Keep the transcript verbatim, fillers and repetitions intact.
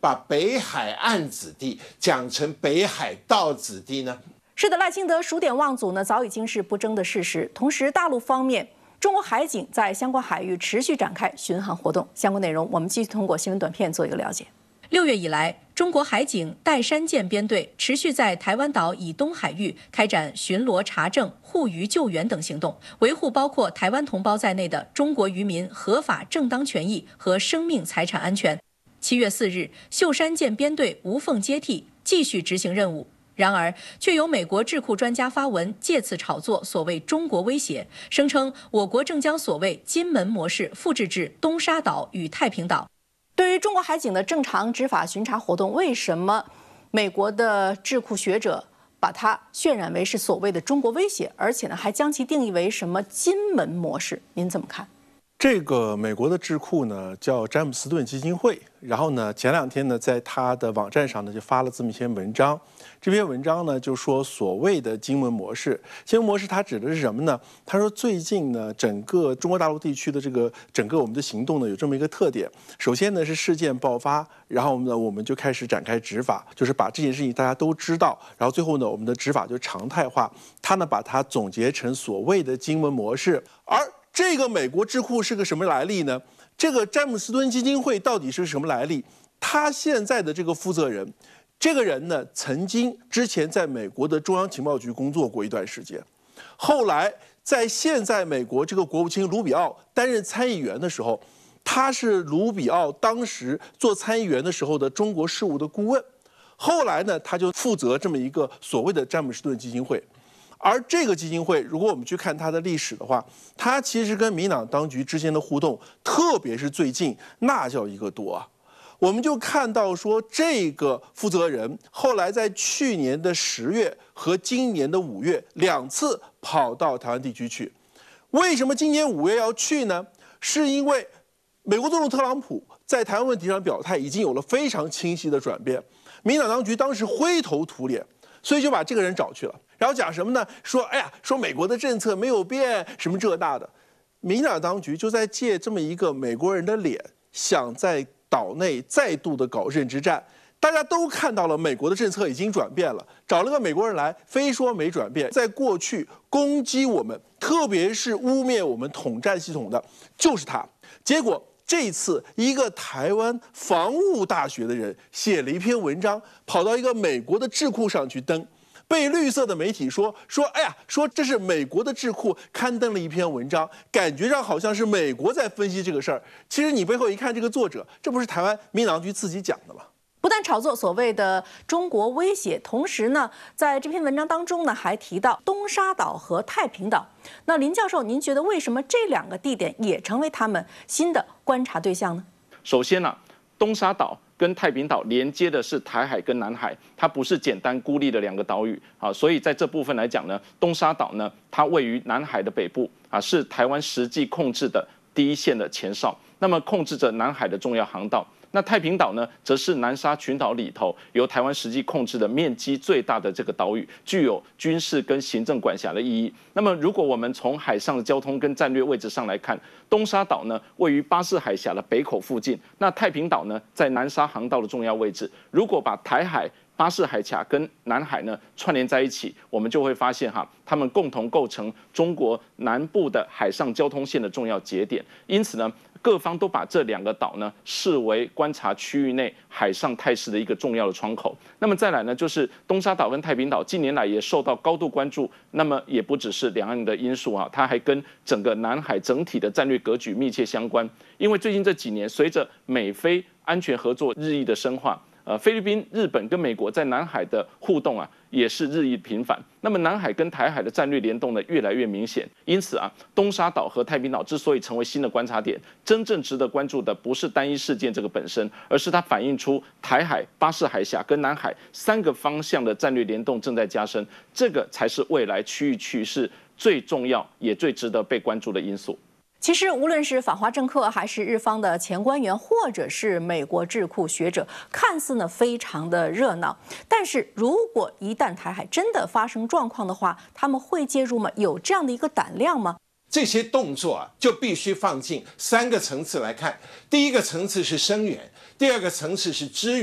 把北海岸子弟讲成北海道子弟呢？ 是的，赖清德数典忘祖呢，早已经是不争的事实。同时，大陆方面，中国海警在相关海域持续展开巡航活动。相关内容，我们继续通过新闻短片做一个了解。六月以来，中国海警岱山舰编队持续在台湾岛以东海域开展巡逻查证、护渔救援等行动，维护包括台湾同胞在内的中国渔民合法正当权益和生命财产安全。七月四日，秀山舰编队无缝接替，继续执行任务。然而，却有美国智库专家发文，借此炒作所谓中国威胁，声称我国正将所谓金门模式复制至东沙岛与太平岛。对于中国海警的正常执法巡查活动，为什么美国的智库学者把它渲染为是所谓的中国威胁，而且呢还将其定义为什么金门模式？您怎么看？ 这个美国的智库呢叫詹姆斯顿基金会，然后呢前两天呢在他的网站上呢就发了这么一篇文章。这篇文章呢就说所谓的金门模式，金门模式它指的是什么呢？他说最近呢整个中国大陆地区的这个整个我们的行动呢有这么一个特点，首先呢是事件爆发，然后呢我们就开始展开执法，就是把这件事情大家都知道，然后最后呢我们的执法就常态化。他呢把它总结成所谓的金门模式，而这个美国智库是个什么来历呢？这个詹姆斯顿基金会到底是什么来历？他现在的这个负责人，这个人呢，曾经之前在美国的中央情报局工作过一段时间，后来在现在美国这个国务卿卢比奥担任参议员的时候，他是卢比奥当时做参议员的时候的中国事务的顾问，后来呢，他就负责这么一个所谓的詹姆斯顿基金会。而这个基金会，如果我们去看它的历史的话，它其实跟民党当局之间的互动，特别是最近，那叫一个多啊！我们就看到说，这个负责人后来在去年的十月和今年的五月两次跑到台湾地区去。为什么今年五月要去呢？是因为美国总统特朗普在台湾问题上表态已经有了非常清晰的转变，民党当局当时灰头土脸，所以就把这个人找去了。然后讲什么呢？说哎呀，说美国的政策没有变，什么这那的。民进党当局就在借这么一个美国人的脸，想在岛内再度的搞认知战。大家都看到了，美国的政策已经转变了，找了个美国人来，非说没转变。在过去攻击我们，特别是污蔑我们统战系统的，就是他。结果这一次，一个台湾防务大学的人写了一篇文章，跑到一个美国的智库上去登。被绿色的媒体说说，哎呀，说这是美国的智库刊登了一篇文章，感觉上好像是美国在分析这个事儿。其实你背后一看，这个作者，这不是台湾民进党局自己讲的吗？ 不但炒作所谓的中国威胁，同时呢，在这篇文章当中呢，还提到东沙岛和太平岛。那林教授，您觉得为什么这两个地点也成为他们新的观察对象呢？ 首先呢、啊，东沙岛跟太平岛连接的是台海跟南海，它不是简单孤立的两个岛屿啊，所以在这部分来讲呢，东沙岛呢，它位于南海的北部啊，是台湾实际控制的第一线的前哨，那么控制着南海的重要航道。那太平岛呢，则是南沙群岛里头由台湾实际控制的面积最大的这个岛屿，具有军事跟行政管辖的意义。那么，如果我们从海上的交通跟战略位置上来看，东沙岛呢位于巴士海峡的北口附近，那太平岛呢在南沙航道的重要位置。如果把台海、巴士海峡跟南海呢串联在一起，我们就会发现哈，它们共同构成中国南部的海上交通线的重要节点。因此呢，各方都把这两个岛呢视为观察区域内海上态势的一个重要的窗口。那么再来呢，就是东沙岛跟太平岛近年来也受到高度关注。那么也不只是两岸的因素啊，它还跟整个南海整体的战略格局密切相关。因为最近这几年，随着美菲安全合作日益的深化，呃，菲律宾、日本跟美国在南海的互动啊，也是日益频繁。那么南海跟台海的战略联动呢，越来越明显。因此啊，东沙岛和太平岛之所以成为新的观察点，真正值得关注的不是单一事件这个本身，而是它反映出台海、巴士海峡跟南海三个方向的战略联动正在加深，这个才是未来区域趋势最重要也最值得被关注的因素。 其实，无论是反华政客，还是日方的前官员，或者是美国智库学者，看似呢非常的热闹。但是如果一旦台海真的发生状况的话，他们会介入吗？有这样的一个胆量吗？ 这些动作啊，就必须放进三个层次来看。第一个层次是声援，第二个层次是支援。